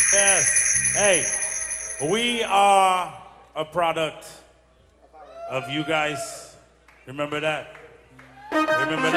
Yes. Hey, we are a product of you guys. Remember that? Remember that?